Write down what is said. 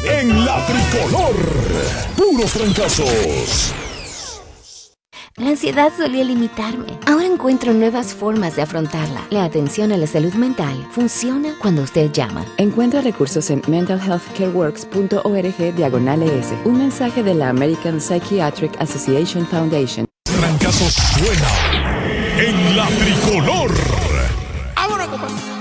en la tricolor. Puros fracasos. La ansiedad solía limitarme. Ahora encuentro nuevas formas de afrontarla. La atención a la salud mental funciona cuando usted llama. Encuentra recursos en mentalhealthcareworks.org/ES. Un mensaje de la American Psychiatric Association Foundation. Fracasos suena en la tricolor. ¡Vámonos, compadre!